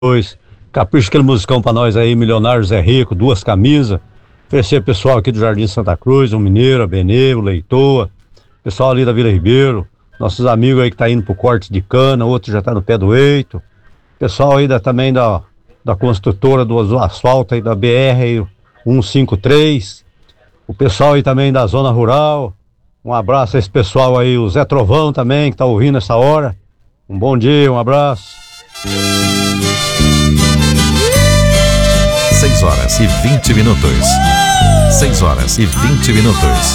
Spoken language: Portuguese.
Dois. Capricha aquele musicão pra nós aí, Milionários é Rico, Duas Camisas. Oferecer pessoal aqui do Jardim Santa Cruz, o Mineiro, a Benê, o Leitoa, pessoal ali da Vila Ribeiro, nossos amigos aí que tá indo pro corte de cana, outro já tá no pé do eito. Pessoal aí também da construtora do asfalto aí da BR 153. O pessoal aí também da zona rural. Um abraço a esse pessoal aí, o Zé Trovão também, que tá ouvindo essa hora. Um bom dia, um abraço. 6 horas e 20 minutos. 6 horas e 20 minutos.